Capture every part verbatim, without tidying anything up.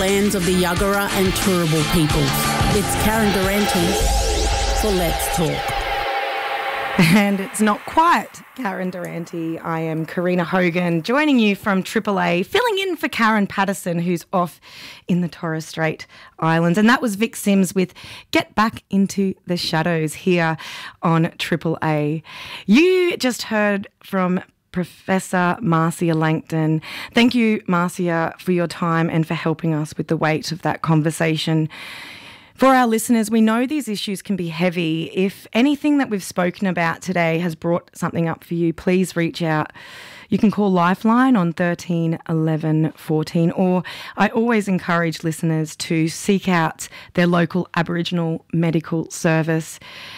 lands of the Yuggera and Turrbal peoples. It's Karen Durante for Let's Talk. And it's not quite Karen Durante. I am Karina Hogan, joining you from Triple A, filling in for Karen Patterson, who's off in the Torres Strait Islands. And that was Vic Sims with Get Back Into the Shadows here on Triple A. You just heard from Professor Marcia Langton. Thank you, Marcia, for your time and for helping us with the weight of that conversation. For our listeners, we know these issues can be heavy. If anything that we've spoken about today has brought something up for you, please reach out. You can call Lifeline on thirteen eleven fourteen, or I always encourage listeners to seek out their local Aboriginal medical service.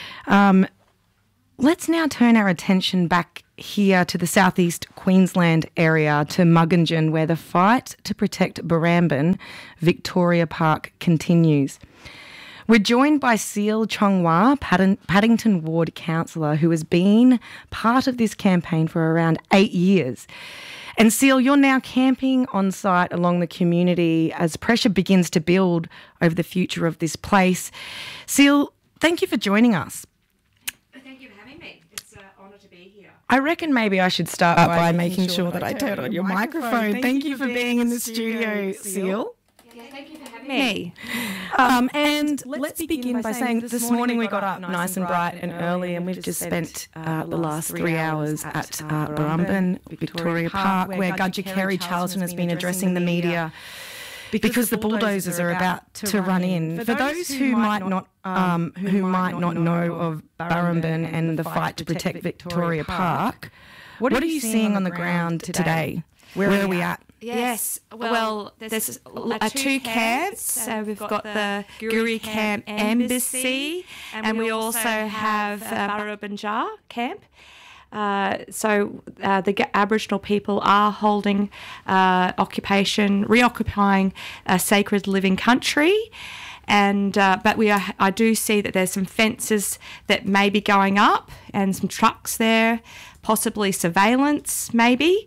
Um, let's now turn our attention back here to the southeast Queensland area, to Mugginjan, where the fight to protect Barrambin Victoria Park continues. We're joined by Seal Chong-Wah, Paddington Ward Councillor, who has been part of this campaign for around eight years. And Seal, you're now camping on site along the community as pressure begins to build over the future of this place. Seal, thank you for joining us. Thank you for having me. It's an honour to be here. I reckon maybe I should start by, by making sure that I turn on your microphone. microphone. Thank, thank you for being in the studio, Seal. Seal. Yeah, thank you for having me. Um, and let's, let's begin by saying this morning we got up nice and bright and early, and we've just spent uh, the last three hours at uh, Barrambin Victoria Park, where Gudger Kerry Charlton has been addressing the media because the bulldozers are about to run in. For those who might not um, who might not know of Barrambin and the fight to protect Victoria Park, what are you seeing on the ground today? Where are we at? Yes, well, well there's uh, two camps. Uh, we've got the Guri Camp Embassy, and we also have uh, Barrambin Camp. Uh, so uh, the Aboriginal people are holding uh, occupation, reoccupying a sacred living country. And uh, but we are. I do see that there's some fences that may be going up, and some trucks there, possibly surveillance, maybe.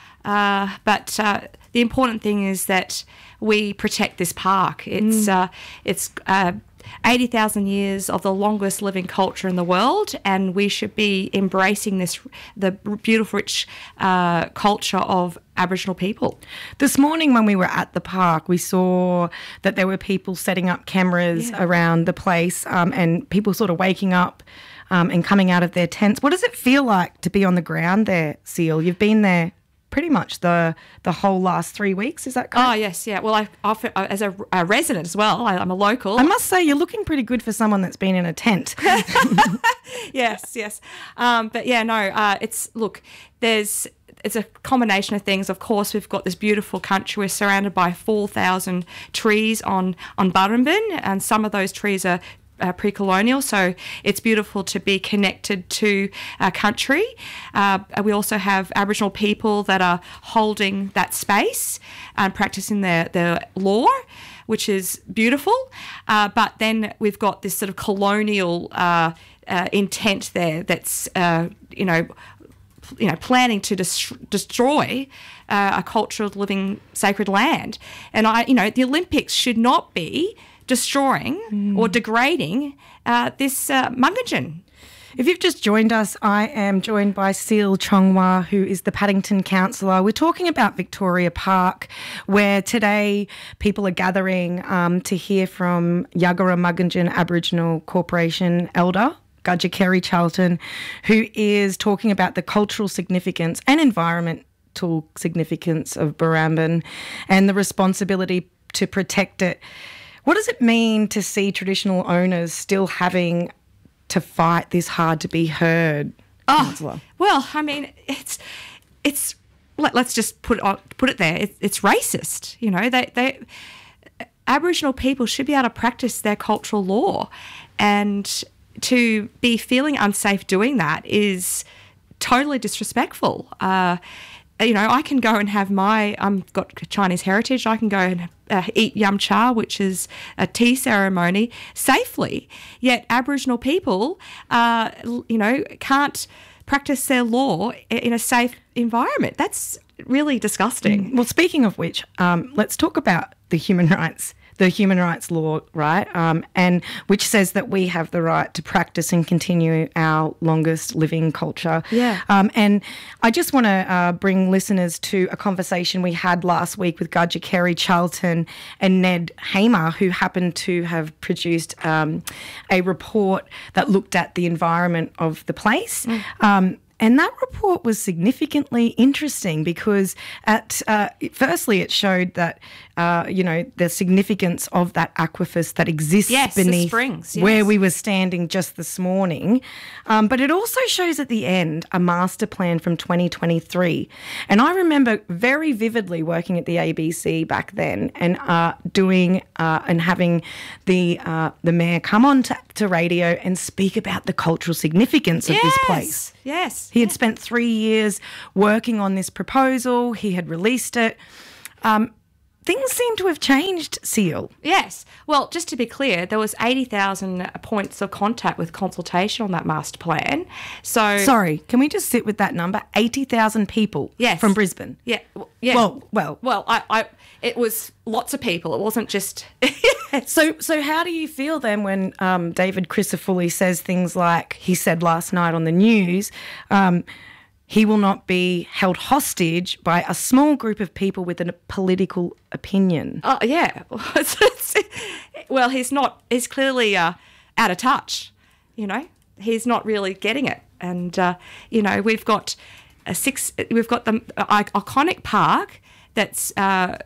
Uh, but uh, the important thing is that we protect this park. It's mm. uh, it's uh, eighty thousand years of the longest living culture in the world, and we should be embracing this, the beautiful, rich uh, culture of Aboriginal people. This morning when we were at the park, we saw that there were people setting up cameras yeah. around the place, um, and people sort of waking up um, and coming out of their tents. What does it feel like to be on the ground there, Seal? You've been there pretty much the the whole last three weeks, is that correct? Oh, yes, yeah. Well, I, I as a, a resident as well, I, I'm a local. I must say, you're looking pretty good for someone that's been in a tent. yes, yes. Um, but, yeah, no, uh, it's, look, there's, it's a combination of things. Of course, we've got this beautiful country. We're surrounded by four thousand trees on, on Barrambin, and some of those trees are Uh, pre-colonial, so it's beautiful to be connected to our country. Uh, we also have Aboriginal people that are holding that space and practicing their, their law, which is beautiful. Uh, but then we've got this sort of colonial uh, uh, intent there that's, uh, you know, you know, planning to dis- destroy uh, a cultural living sacred land. And, I, you know, the Olympics should not be destroying mm. or degrading uh, this uh, Mugginjan. If you've just joined us, I am joined by Seal Chong-Wah, who is the Paddington Councillor. We're talking about Victoria Park, where today people are gathering um, to hear from Yuggera Mugginjan Aboriginal Corporation Elder Gudger Kerry Charlton, who is talking about the cultural significance and environmental significance of Barrambin and the responsibility to protect it. What does it mean to see traditional owners still having to fight this hard to be heard, Oh, Councillor? Well, I mean, it's it's let, let's just put it on, put it there. It, it's racist. You know, they they Aboriginal people should be able to practice their cultural law, and to be feeling unsafe doing that is totally disrespectful. Uh, you know, I can go and have my, I've got Chinese heritage, I can go and uh, eat yum cha, which is a tea ceremony, safely. Yet Aboriginal people, uh, you know, can't practice their law in a safe environment. That's really disgusting. Well, speaking of which, um, let's talk about the human rights the human rights law, right? Um, and which says that we have the right to practice and continue our longest living culture. Yeah. Um, and I just want to uh, bring listeners to a conversation we had last week with Gudger Kerry Charlton and Ned Hamer, who happened to have produced um, a report that looked at the environment of the place. Mm. Um, And that report was significantly interesting because, at uh, firstly, it showed that, uh, you know, the significance of that aquifer that exists yes, beneath the springs, yes. where we were standing just this morning. Um, but it also shows at the end a master plan from twenty twenty-three. And I remember very vividly working at the A B C back then and uh, doing uh, and having the uh, the mayor come on to, to radio and speak about the cultural significance of yes, this place. Yes. He had spent three years working on this proposal. He had released it. Um, things seem to have changed, Seal. Yes. Well, just to be clear, there was eighty thousand points of contact with consultation on that master plan. So Sorry, can we just sit with that number? eighty thousand people yes. from Brisbane. Yeah. Yeah. Well, well. Well, I, I, it was lots of people. It wasn't just... So so how do you feel then when um, David Crisafulli says things like he said last night on the news, um, he will not be held hostage by a small group of people with a political opinion? Oh, yeah. Well, he's not, he's clearly uh, out of touch, you know. He's not really getting it. And, uh, you know, we've got a six, we've got the uh, iconic park that's... Uh,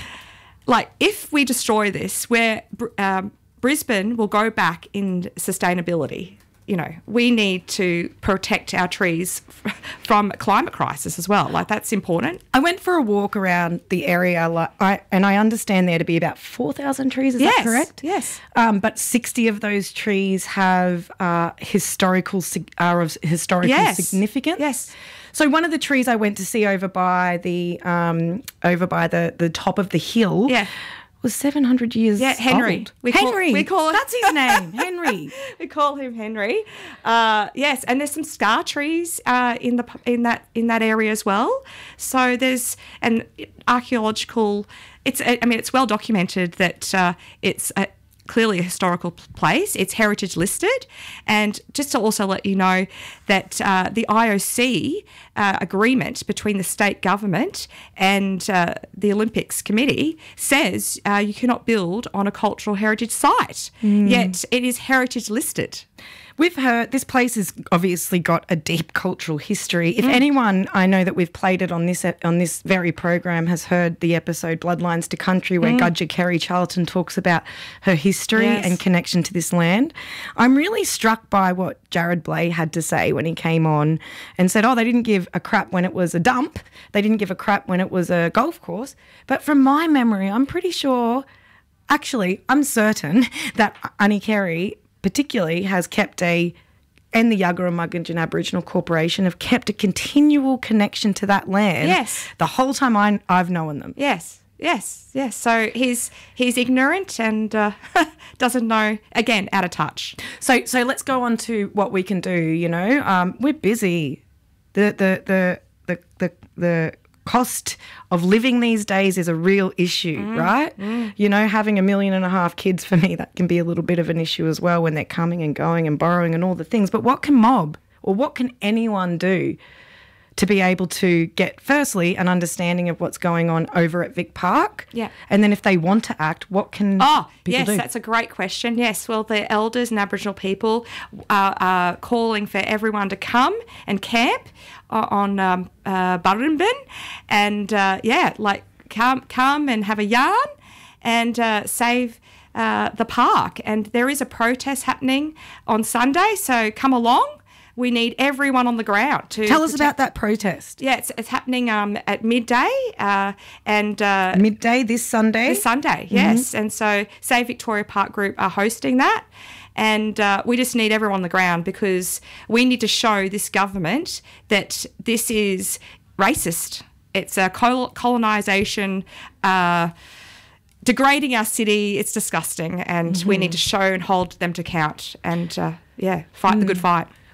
Like, if we destroy this, where um, Brisbane will go back in sustainability. You know, we need to protect our trees f- from climate crisis as well. Like, that's important. I went for a walk around the area, like, I, and I understand there to be about four thousand trees. Is yes, that correct? Yes. Um, but sixty of those trees have uh, historical are of historical yes. significance. Yes. So one of the trees I went to see over by the um, over by the, the top of the hill yeah. was seven hundred years yeah, Henry. old. We Henry. Call, we call it, That's his name, Henry. We call him Henry. Uh, yes, and there's some scar trees uh, in the in that in that area as well. So there's an archaeological. It's I mean it's well documented that uh, it's a, clearly a historical place. It's heritage listed. And just to also let you know that uh, the I O C uh, agreement between the state government and uh, the Olympics Committee says uh, you cannot build on a cultural heritage site, mm. yet it is heritage listed. We've heard this place has obviously got a deep cultural history. If mm. anyone, I know that we've played it on this on this very program, has heard the episode Bloodlines to Country where mm. Gudger Kerry Charlton talks about her history yes. and connection to this land. I'm really struck by what Jared Blay had to say when he came on and said, oh, they didn't give a crap when it was a dump. They didn't give a crap when it was a golf course. But from my memory, I'm pretty sure, actually, I'm certain that Annie Kerry particularly has kept a, and the Yagara Mugginjin Aboriginal Corporation have kept a continual connection to that land. Yes. The whole time I, I've known them. Yes, yes, yes. So he's he's ignorant and uh, doesn't know, again, out of touch. So so let's go on to what we can do, you know. Um, we're busy. The, the, the, the, the, the cost of living these days is a real issue, mm, right? Mm. You know, having a million and a half kids, for me, that can be a little bit of an issue as well when they're coming and going and borrowing and all the things. But what can Mob or what can anyone do to be able to get, firstly, an understanding of what's going on over at Vic Park? Yeah. And then if they want to act, what can oh, people yes, do? That's a great question. Yes, well, the elders and Aboriginal people are, are calling for everyone to come and camp on um, uh, Burrumbin and, uh, yeah, like come, come and have a yarn and uh, save uh, the park. And there is a protest happening on Sunday, so come along. We need everyone on the ground to tell us protect. about that protest. Yeah, it's, it's happening um, at midday uh, and uh, midday this Sunday. This Sunday, yes. Mm-hmm. And so Save Victoria Park Group are hosting that, and uh, we just need everyone on the ground because we need to show this government that this is racist. It's a col- colonisation. Uh, degrading our city. It's disgusting, and mm-hmm. we need to show and hold them to account and uh, yeah, fight mm. the good fight.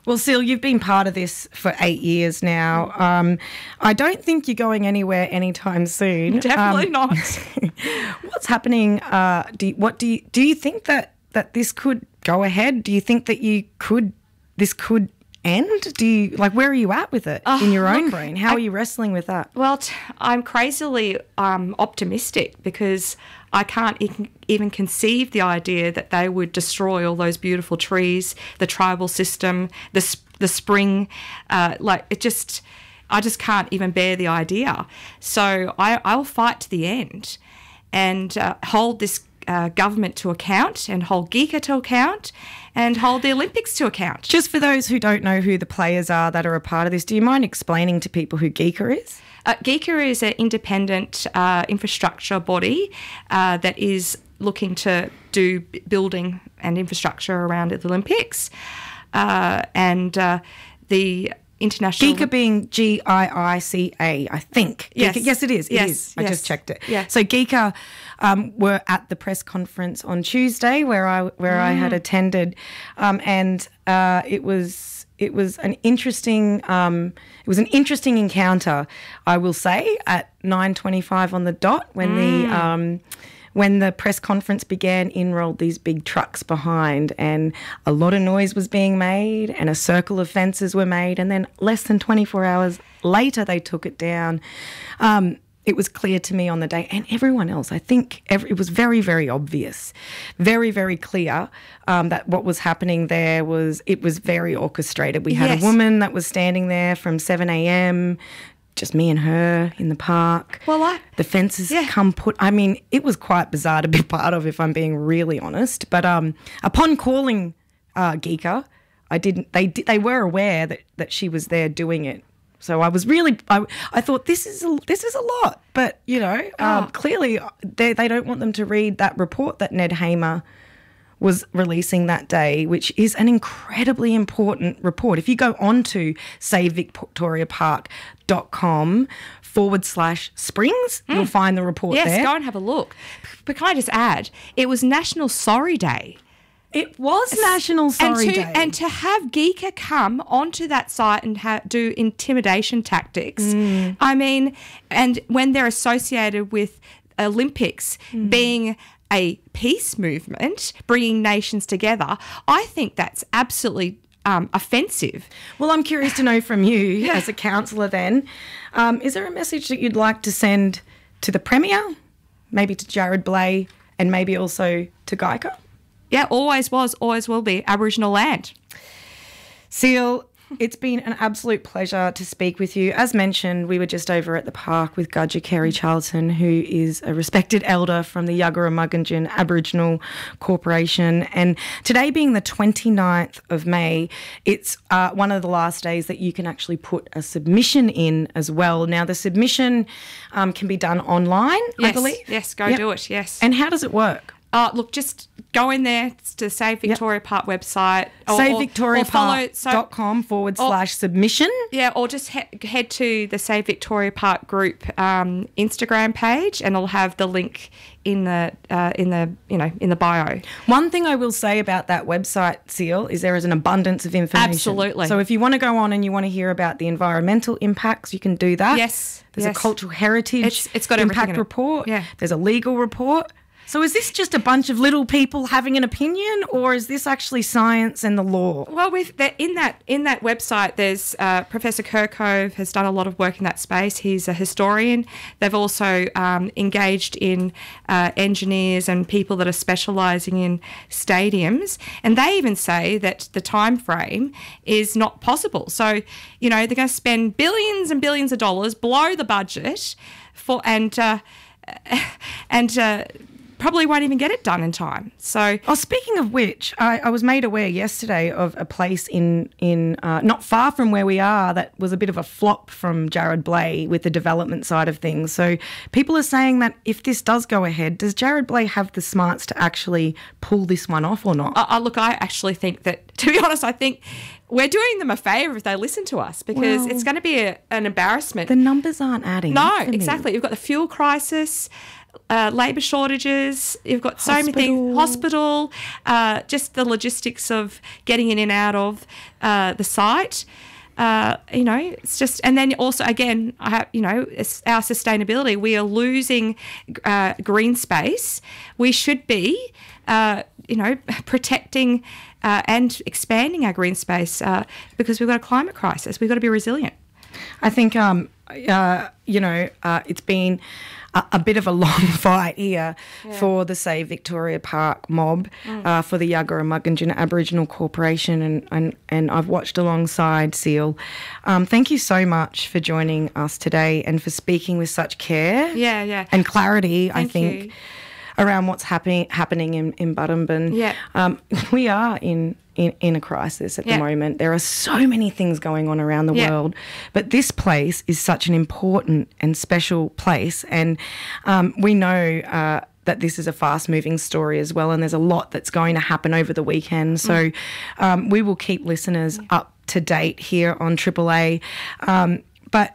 Well, Seal, you've been part of this for eight years now. Um, I don't think you're going anywhere anytime soon. Definitely um, not. What's happening? Uh, do you, what do you do? You think that that this could go ahead? Do you think that you could this could end? Do you like where are you at with it Uh, in your own look, brain? How I- are you wrestling with that? Well, t- I'm crazily um, optimistic because I can't e- even conceive the idea that they would destroy all those beautiful trees, the tribal system, the sp- the spring. Uh, like it just, I just can't even bear the idea. So I, I'll fight to the end and uh, hold this uh, government to account and hold GECA to account and hold the Olympics to account. Just for those who don't know who the players are that are a part of this, do you mind explaining to people who GECA is? Uh, GECA is an independent uh, infrastructure body uh, that is looking to do b- building and infrastructure around the Olympics. Uh, and uh, the international... GECA being G I I C A, I think. Yes. GECA, yes, it is. It Yes, is. I yes. just checked it. Yeah. So GECA um, were at the press conference on Tuesday where I where I Mm. had attended, um, and uh, it was it was an interesting um, it was an interesting encounter, I will say, at nine twenty-five on the dot when Mm. the um, when the press conference began, in rolled these big trucks behind, and a lot of noise was being made and a circle of fences were made, and then less than twenty-four hours later they took it down. Um, it was clear to me on the day, and everyone else, I think every, it was very, very obvious, very, very clear um, that what was happening there was, it was very orchestrated. We had Yes. a woman that was standing there from seven a.m., just me and her in the park. Well, I- The fences Yeah. come put. I mean, it was quite bizarre to be part of, if I'm being really honest. But um, upon calling uh, GECA, I didn't. They did, they were aware that, that she was there doing it. So I was really. I, I thought this is a, this is a lot. But you know, um, Oh. clearly they they don't want them to read that report that Ned Hamer was releasing that day, which is an incredibly important report. If you go on to savevictoriapark.com forward slash springs, you'll find the report Yes, there. go and have a look. But can I just add, it was National Sorry Day. It was National Sorry and to, Day. And to have GECA come onto that site and ha- do intimidation tactics, Mm. I mean, and when they're associated with Olympics Mm. being a peace movement, bringing nations together, I think that's absolutely um, offensive. Well, I'm curious to know from you as a councillor then, um, is there a message that you'd like to send to the Premier, maybe to Jared Blay, and maybe also to GECA? Yeah, always was, always will be Aboriginal land. Seal, it's been an absolute pleasure to speak with you. As mentioned, we were just over at the park with Gudger Kerry Charlton, who is a respected elder from the Yuggera Mugunjin Aboriginal Corporation. And today being the twenty-ninth of May, it's uh, one of the last days that you can actually put a submission in as well. Now, the submission um, can be done online, I Yes, believe. yes, go Yep. do it, yes. And how does it work? Uh, look, just go in there to the Save Victoria Park website. or- Save or- Victoria or follow- Park so- dot com forward or- slash submission. Yeah, or just he- head to the Save Victoria Park group um, Instagram page, and it'll have the link in the uh, in the you know in the bio. One thing I will say about that website, Seal, is there is an abundance of information. Absolutely. So if you want to go on and you want to hear about the environmental impacts, you can do that. Yes, There's yes. a cultural heritage It's- it's got everything impact in it. report. Yeah. There's a legal report. So is this just a bunch of little people having an opinion, or is this actually science and the law? Well, with that in that in that website, there's uh, Professor Kirkove has done a lot of work in that space. He's a historian. They've also um, engaged in uh, engineers and people that are specialising in stadiums, and they even say that the time frame is not possible. So, you know, they're going to spend billions and billions of dollars, blow the budget for, and uh, and. Uh, probably won't even get it done in time. So, Oh, speaking of which, I, I was made aware yesterday of a place in in uh, not far from where we are that was a bit of a flop from Jared Blay with the development side of things. So people are saying that if this does go ahead, does Jared Blay have the smarts to actually pull this one off or not? I, I look, I actually think that, to be honest, I think we're doing them a favour if they listen to us, because Well, it's going to be a, an embarrassment. The numbers aren't adding. no, up for me. exactly. You've got the fuel crisis. uh, labour shortages. You've got so Hospital. many things. Hospital, uh, just the logistics of getting in and out of uh, the site. Uh, you know, it's just, and then also again, I have, you know, it's our sustainability. We are losing uh, green space. We should be, uh, you know, protecting uh, and expanding our green space uh, because we've got a climate crisis. We've got to be resilient. I think, um, uh, you know, uh, it's been a, a bit of a long fight here yeah. for the Save Victoria Park mob, mm. uh, for the Yuggera Mugginjin Aboriginal Corporation, and, and, and I've watched alongside Seal. Um, thank you so much for joining us today and for speaking with such care yeah, yeah. and clarity, Thank I think, you. around what's happening happening in, in Buttambin. Yeah. Um, we are in, in, in a crisis at yeah. the moment. There are so many things going on around the yeah. world, but this place is such an important and special place, and um, we know uh, that this is a fast-moving story as well, and there's a lot that's going to happen over the weekend. So um, we will keep listeners yeah. up to date here on Triple A. Um, but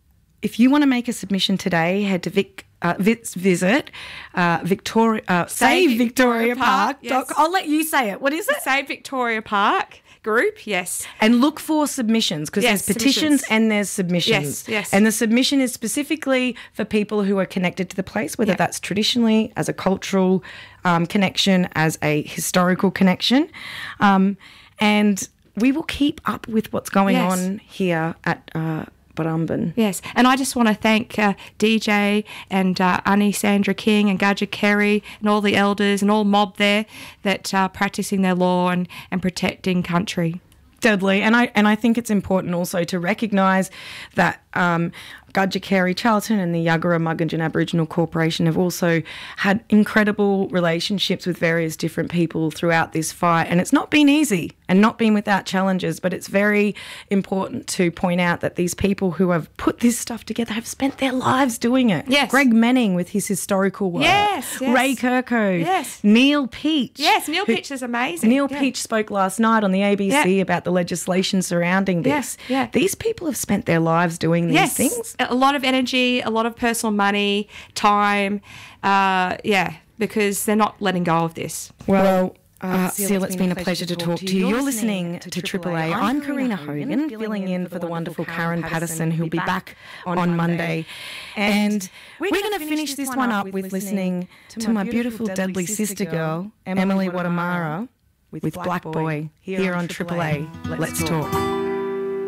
if you want to make a submission today, head to Vic. Uh, visit uh, Victoria uh, Save, Save Victoria, Victoria Park. Yes. I'll let you say it. What is it? Save Victoria Park group. Yes. And look for submissions because yes, there's petitions submissions. and there's submissions. Yes, yes. And the submission is specifically for people who are connected to the place, whether yeah. that's traditionally as a cultural um, connection, as a historical connection, um, and we will keep up with what's going yes. on here at. Uh, Buttambin. Yes, and I just want to thank uh, D J and uh, Annie Sandra King and Gadja Kerry and all the elders and all mob there that are practicing their law and, and protecting country. Deadly, and I and I think it's important also to recognise that um, Gadja Kerry Charlton and the Yuggera Mugginjin Aboriginal Corporation have also had incredible relationships with various different people throughout this fight, and it's not been easy and not been without challenges, but it's very important to point out that these people who have put this stuff together have spent their lives doing it. Yes. Greg Manning with his historical work. Yes, yes. Ray Kirkcove. Yes. Neil Peach. Yes, Neil who, Peach is amazing. Neil yeah. Peach spoke last night on the A B C yeah. about the legislation surrounding this. Yeah, yeah. These people have spent their lives doing these yes. things. A lot of energy, a lot of personal money, time, uh, yeah, because they're not letting go of this. Well, uh, Seal, it's been a pleasure to talk to you. You're listening to Triple A. I'm Karina Hogan, filling in for the wonderful Karen Patterson, who'll be back on Monday. And we're going to finish this one up with listening to my beautiful, deadly sister girl, Emily Watamara, with Black Boy, here on Triple A. Let's talk.